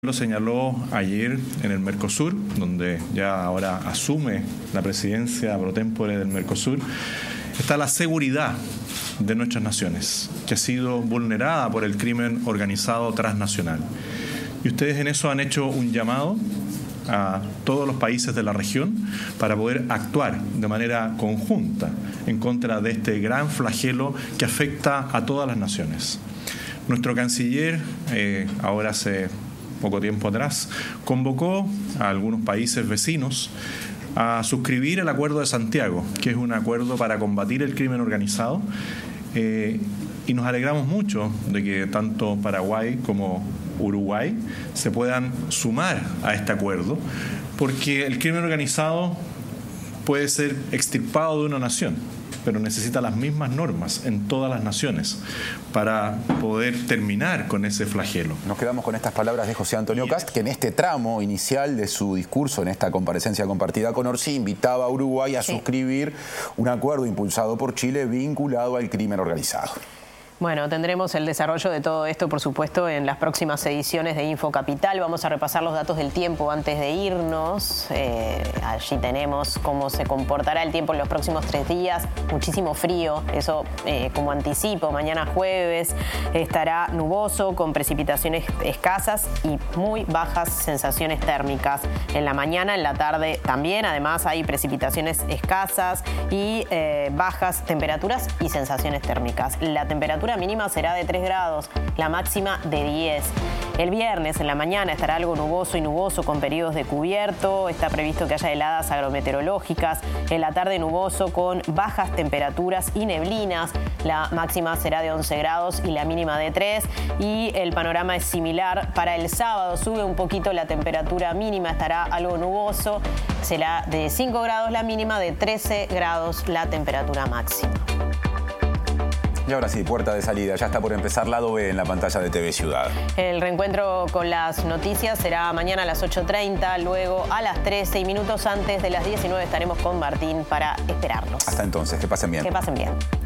Lo señaló ayer en el Mercosur, donde ya ahora asume la presidencia pro tempore del Mercosur, está la seguridad de nuestras naciones, que ha sido vulnerada por el crimen organizado transnacional. Y ustedes en eso han hecho un llamado a todos los países de la región para poder actuar de manera conjunta en contra de este gran flagelo que afecta a todas las naciones. Nuestro canciller, ahora hace poco tiempo atrás, convocó a algunos países vecinos a suscribir el Acuerdo de Santiago, que es un acuerdo para combatir el crimen organizado, y nos alegramos mucho de que tanto Paraguay como Uruguay se puedan sumar a este acuerdo, porque el crimen organizado puede ser extirpado de una nación, pero necesita las mismas normas en todas las naciones para poder terminar con ese flagelo. Nos quedamos con estas palabras de José Antonio Kast, que en este tramo inicial de su discurso, en esta comparecencia compartida con Orsi, invitaba a Uruguay a suscribir un acuerdo impulsado por Chile vinculado al crimen organizado. Bueno, tendremos el desarrollo de todo esto, por supuesto, en las próximas ediciones de Info Capital. Vamos a repasar los datos del tiempo antes de irnos. Allí tenemos cómo se comportará el tiempo en los próximos 3 días. Muchísimo frío, eso como anticipo. Mañana jueves estará nuboso, con precipitaciones escasas y muy bajas sensaciones térmicas. En la mañana, en la tarde también. Además, hay precipitaciones escasas y bajas temperaturas y sensaciones térmicas. La temperatura mínima será de 3 grados, la máxima de 10. El viernes en la mañana estará algo nuboso y nuboso con periodos de cubierto. Está previsto que haya heladas agrometeorológicas. En la tarde nuboso con bajas temperaturas y neblinas. La máxima será de 11 grados y la mínima de 3. Y el panorama es similar para el sábado. Sube un poquito la temperatura mínima, estará algo nuboso. Será de 5 grados la mínima, de 13 grados la temperatura máxima. Y ahora sí, puerta de salida. Ya está por empezar Lado B en la pantalla de TV Ciudad. El reencuentro con las noticias será mañana a las 8:30, luego a las 13 y minutos antes de las 19 estaremos con Martín para esperarlos. Hasta entonces, que pasen bien. Que pasen bien.